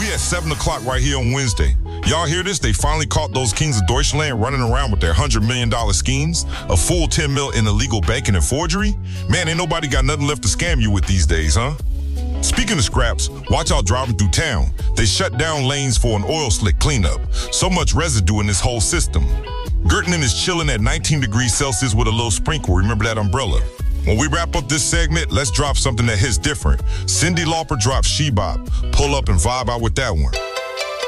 We at 7 o'clock right here on Wednesday. Y'all hear this? They finally caught those kings of Deutschland running around with their $100 million schemes, a full 10 mil in illegal banking and forgery. Man, ain't nobody got nothing left to scam you with these days, huh? Speaking of scraps, watch out driving through town. They shut down lanes for an oil slick cleanup. So much residue in this whole system. Gertman is chilling at 19 degrees Celsius with a little sprinkle. Remember that umbrella? When we wrap up this segment, let's drop something that hits different. Cyndi Lauper drops She Bop. Pull up and vibe out with that one.